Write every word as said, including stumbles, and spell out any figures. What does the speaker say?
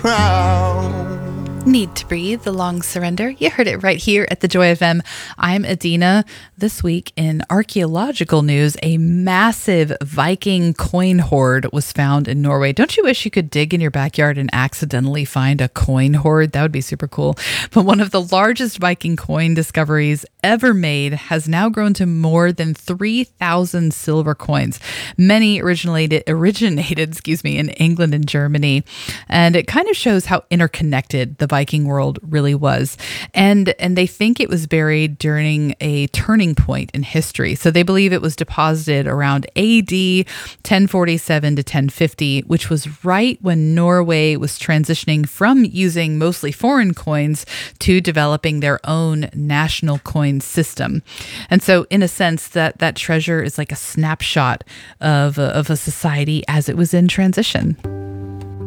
crown. Need to Breathe, The Long Surrender. You heard it right here at the Joy F M. I'm Adina. This week in archaeological news, a massive Viking coin hoard was found in Norway. Don't you wish you could dig in your backyard and accidentally find a coin hoard? That would be super cool. But one of the largest Viking coin discoveries ever made has now grown to more than three thousand silver coins. Many originated, originated, excuse me, in England and Germany. And it kind of shows how interconnected the Viking world really was. And and they think it was buried during a turning point in history. So they believe it was deposited around A D ten forty-seven to ten fifty, which was right when Norway was transitioning from using mostly foreign coins to developing their own national coin system. And so in a sense, that that treasure is like a snapshot of a, of a society as it was in transition.